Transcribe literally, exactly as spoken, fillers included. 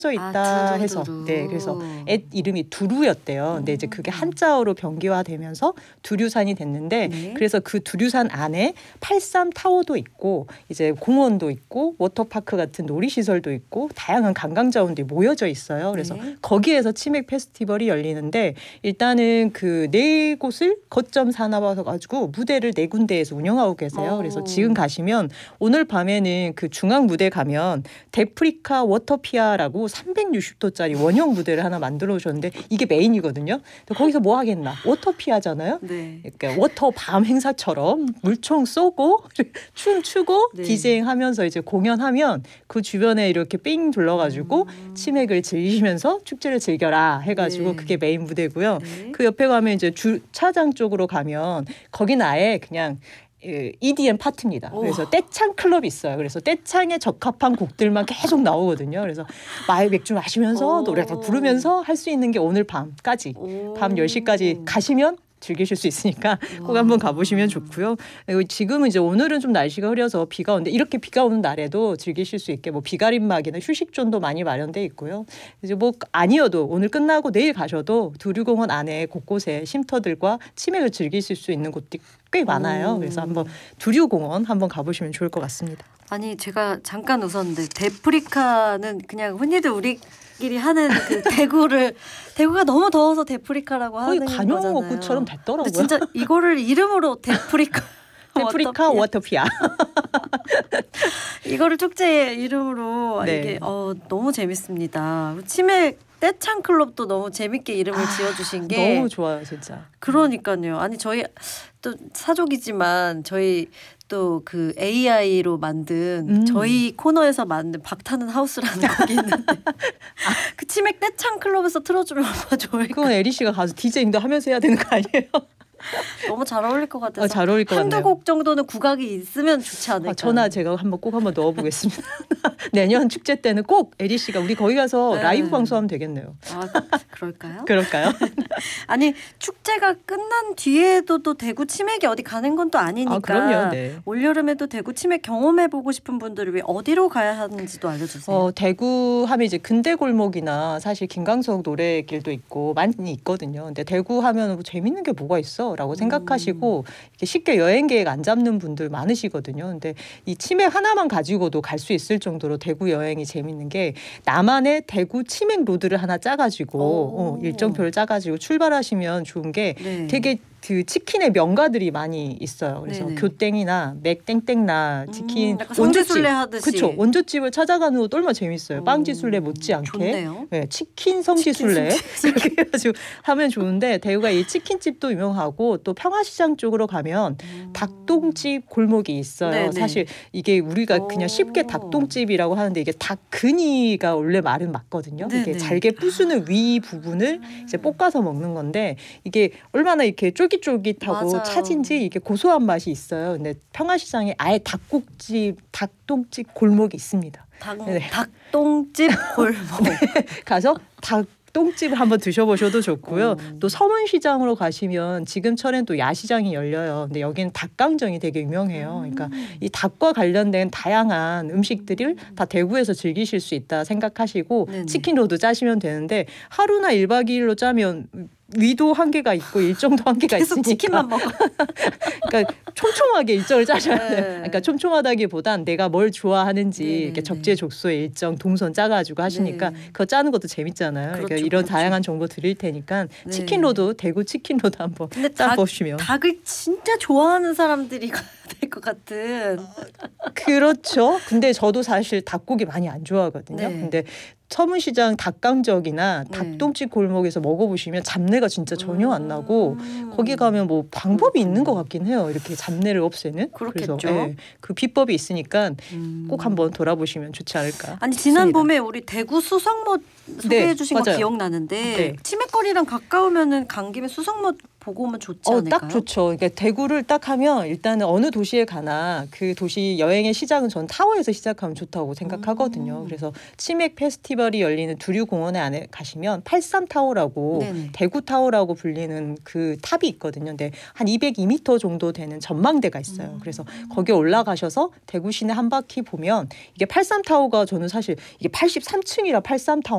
져 있다 아, 해서 두루, 네, 그래서 애 이름이 두루였대요. 근데 이제 그게 한자어로 병기화되면서 두류산이 됐는데 네. 그래서 그 두류산 안에 팔삼 타워도 있고 이제 공원도 있고 워터파크 같은 놀이시설도 있고 다양한 관광 자원들이 모여져 있어요. 그래서 네. 거기에서 치맥 페스티벌이 열리는데 일단은 그 네 곳을 거점 사나봐서 가지고 무대를 네 군데에서 운영하고 계세요. 오. 그래서 지금 가시면 오늘 밤에는 그 중앙 무대 가면 데프리카 워터피아라고 삼백육십 도짜리 원형 무대를 하나 만들어 오셨는데 이게 메인이거든요. 근데 거기서 뭐 하겠나? 워터피아잖아요. 네. 그러니까 워터 밤 행사처럼 물총 쏘고 춤 추고 네. 디제잉 하면서 이제 공연하면 그 주변에 이렇게 삥 둘러가지고 음. 치맥을 즐기면서 축제를 즐겨라 해가지고 네. 그게 메인 무대고요. 네. 그 옆에 가면 이제 주차장 쪽으로 가면 거긴 아예 그냥 이디엠 파티입니다. 그래서 우와. 떼창 클럽이 있어요. 그래서 떼창에 적합한 곡들만 계속 나오거든요. 그래서 마이 맥주 마시면서 오. 노래 다 부르면서 할 수 있는 게 오늘 밤까지 오. 밤 열 시까지 가시면 즐기실 수 있으니까 꼭 와. 한번 가보시면 좋고요. 그리고 지금은 이제 오늘은 좀 날씨가 흐려서 비가 오는데 이렇게 비가 오는 날에도 즐기실 수 있게 뭐 비가림막이나 휴식존도 많이 마련돼 있고요. 이제 뭐 아니어도 오늘 끝나고 내일 가셔도 두류공원 안에 곳곳에 쉼터들과 치맥을 즐기실 수 있는 곳들이 꽤 많아요. 오. 그래서 한번 두류공원 한번 가보시면 좋을 것 같습니다. 아니 제가 잠깐 웃었는데 데프리카는 그냥 흔히들 우리끼리 하는 그 대구를 대구가 너무 더워서 데프리카라고 거의 하는 관용 거잖아요. 어구처럼 됐더라고요. 근데 진짜 이거를 이름으로 데프리카 데프리카 워터피아. 이거를 축제 이름으로 네. 이게 어, 너무 재밌습니다. 치맥 떼창 클럽도 너무 재밌게 이름을 아, 지어주신 게 너무 좋아요, 진짜. 그러니까요. 아니 저희 또 사족이지만 저희 또 그 에이아이로 만든 음. 저희 코너에서 만든 박타는 하우스라는 곡이 있는데 그 치맥 떼창 클럽에서 틀어주면 얼마나 좋을까. 그건 에리 씨가 가서 디제잉도 하면서 해야 되는 거 아니에요? 너무 잘 어울릴 것 같아서 어, 잘 어울릴 것 한두 같네요. 곡 정도는 국악이 있으면 좋지 않을까. 아, 전화 제가 한번 꼭 한번 넣어보겠습니다. 내년 축제 때는 꼭 에리 씨가 우리 거기 가서 네. 라이브 방송하면 되겠네요. 아, 그럴까요? 그럴까요? 아니 축제가 끝난 뒤에도 또 대구 치맥이 어디 가는 건 또 아니니까 아, 그럼요. 네. 올여름에도 대구 치맥 경험해보고 싶은 분들을 위해 어디로 가야 하는지도 알려주세요. 어, 대구 하면 이제 근대 골목이나 사실 김광석 노래길도 있고 많이 있거든요. 근데 대구 하면 뭐 재밌는 게 뭐가 있어? 라고 생각하시고 이렇게 쉽게 여행 계획 안 잡는 분들 많으시거든요. 근데 이 치맥 하나만 가지고도 갈 수 있을 정도로 대구 여행이 재밌는 게 나만의 대구 치맥 로드를 하나 짜가지고 어, 일정표를 짜가지고 출발하시면 좋은 게 네. 되게 그 치킨의 명가들이 많이 있어요. 그래서 네네. 교땡이나 맥땡땡나 치킨 음, 약간 성지순례 하듯이. 그렇죠. 원조집을 찾아가는 것도 얼마나 재밌어요. 오, 빵지순례 못지않게. 좋네요. 네, 치킨 성지순례 그렇게 해가지고 하면 좋은데 대구가 이 치킨집도 유명하고 또 평화시장 쪽으로 가면 음. 닭똥집 골목이 있어요. 네네. 사실 이게 우리가 그냥 쉽게 오. 닭똥집이라고 하는데 이게 닭근이가 원래 말은 맞거든요. 이게 네네. 잘게 부수는 위 부분을 이제 볶아서 먹는 건데 이게 얼마나 이렇게 쫄깃쫄깃하고 맞아요. 차진지 이게 고소한 맛이 있어요. 근데 평화시장에 아예 닭국집, 닭똥집 골목이 있습니다. 닭, 네. 닭똥집 골목. 가서 닭 똥집을 한번 드셔보셔도 좋고요. 오. 또 서문시장으로 가시면 지금철엔 또 야시장이 열려요. 근데 여기는 닭강정이 되게 유명해요. 그러니까 이 닭과 관련된 다양한 음식들을 다 대구에서 즐기실 수 있다 생각하시고 네네. 치킨로드 짜시면 되는데 하루나 일박 이일로 짜면 위도 한계가 있고 일정도 한계가 계속 있으니까 치킨만 먹어. 그러니까 촘촘하게 일정을 짜셔야 돼요. 네. 그러니까 촘촘하다기보단 내가 뭘 좋아하는지 네네네. 이렇게 적재적소의 일정 동선 짜가지고 하시니까 네. 그거 짜는 것도 재밌잖아요. 그렇죠, 그러니까 이런 그렇죠. 다양한 정보 드릴 테니까 네. 치킨로드 대구 치킨로드 한번 근데 닭, 짜보시면 닭을 진짜 좋아하는 사람들이 가야 될 것 같은. 그렇죠. 근데 저도 사실 닭고기 많이 안 좋아하거든요. 네. 근데 서문시장 닭강정이나 네. 닭똥집 골목에서 먹어보시면 잡내가 진짜 전혀 안 나고 음. 거기 가면 뭐 방법이 그렇군요. 있는 것 같긴 해요. 이렇게 잡내를 없애는. 그렇겠죠. 그래서 예, 그 비법이 있으니까 음. 꼭 한번 돌아보시면 좋지 않을까. 아니 지난 싶습니다. 봄에 우리 대구 수성못 소개해 네, 주신 거 맞아요. 기억나는데 네. 치맥거리랑 가까우면은 간 김에 수성못 보고 오면 좋지 어, 않을까요? 딱 좋죠. 그러니까 대구를 딱 하면 일단은 어느 도시에 가나 그 도시 여행의 시작은 전 타워에서 시작하면 좋다고 생각하거든요. 음. 그래서 치맥 페스티벌이 열리는 두류공원에 안에 가시면 팔삼 타워라고 네네. 대구 타워라고 불리는 그 탑이 있거든요. 근데 한 이백이 미터 정도 되는 전망대가 있어요. 음. 그래서 거기에 올라가셔서 대구 시내 한 바퀴 보면 이게 팔삼 타워가 저는 사실 이게 팔십삼 층이라 팔삼 타워